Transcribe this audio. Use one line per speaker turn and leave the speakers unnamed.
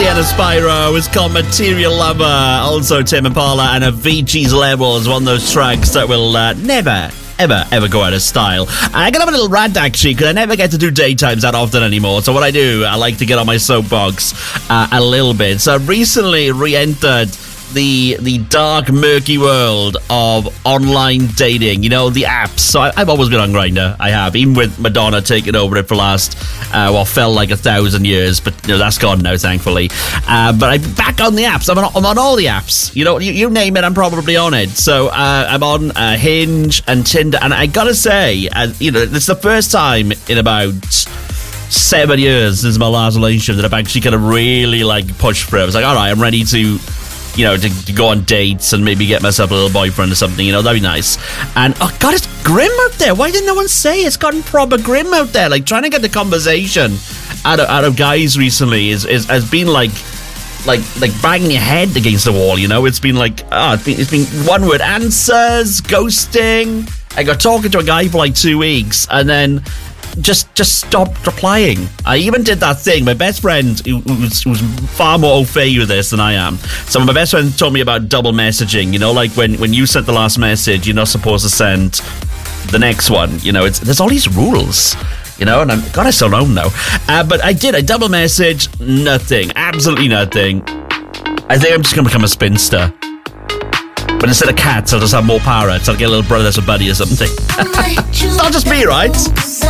Sienna Spyro. It's called Material Lover. Also Tim Impala and Avicii's Level is one of those tracks that will never ever go out of style. I got a little rant actually, because I never get to do daytimes that often anymore. So what I do, I like to get on my soapbox a little bit. So I've recently re-entered the dark, murky world of online dating, you know, the apps. So I've always been on Grindr. I have, even with Madonna taking over it for last, felt like 1,000 years, but you know, that's gone now, thankfully. But I'm back on the apps. I'm on all the apps. You know, you name it, I'm probably on it. So I'm on Hinge and Tinder, and I gotta say, it's the first time in about 7 years since my last relationship that I've actually kind of really pushed for it. I was like, all right, I'm ready to to go on dates and maybe get myself a little boyfriend or something, that'd be nice. And, oh God, it's grim out there. Why didn't no one say it's gotten proper grim out there? Like, trying to get the conversation out of guys recently has been like banging your head against the wall, It's been it's been one word answers, ghosting. I got talking to a guy for 2 weeks and then just stopped replying. I even did that thing. My best friend, who's far more au fait with this than I am. So my best friend told me about double messaging. When you sent the last message, you're not supposed to send the next one. There's all these rules. And I still don't know. But I did. I double message, nothing. Absolutely nothing. I think I'm just going to become a spinster. But instead of cats, I'll just have more parrots. I'll get a little brother that's a buddy or something. It's not just me, right?